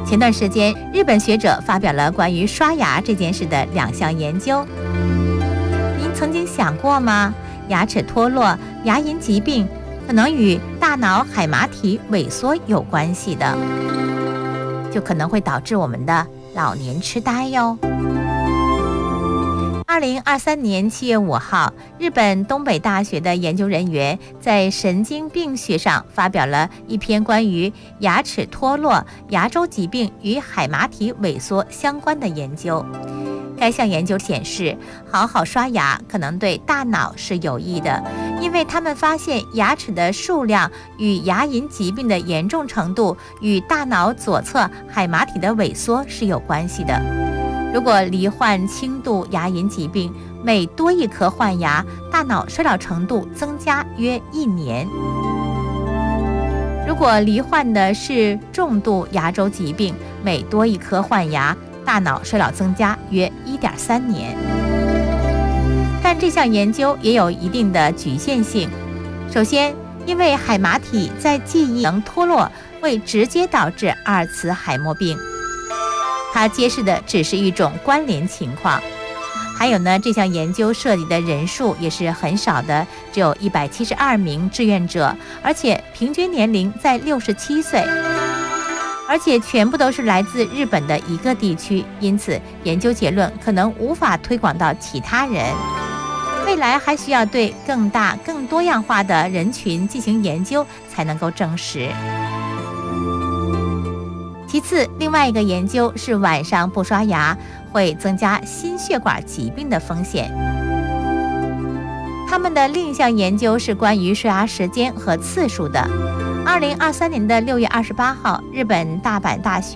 前段时间，日本学者发表了关于刷牙这件事的2项研究。您曾经想过吗？牙齿脱落、牙龈疾病可能与大脑海马体萎缩有关系的，就可能会导致我们的老年痴呆哟。2023年7月5号，日本东北大学的研究人员在神经病学上发表了一篇关于牙齿脱落、牙周疾病与海马体萎缩相关的研究。该项研究显示，好好刷牙可能对大脑是有益的，因为他们发现牙齿的数量与牙龈疾病的严重程度与大脑左侧海马体的萎缩是有关系的。如果罹患轻度牙龈疾病，每多一颗换牙，大脑衰老程度增加约1年。如果罹患的是重度牙周疾病，每多一颗换牙，大脑衰老增加约1.3年。但这项研究也有一定的局限性。首先，因为海马体在记忆能脱落会直接导致阿尔茨海默病，它揭示的只是一种关联情况。还有呢，这项研究涉及的人数也是很少的，只有172名志愿者，而且平均年龄在67岁，而且全部都是来自日本的一个地区，因此研究结论可能无法推广到其他人。未来还需要对更大、更多样化的人群进行研究，才能够证实。其次，另外一个研究是晚上不刷牙会增加心血管疾病的风险。他们的另一项研究是关于刷牙时间和次数的。2023年6月28号，日本大阪大学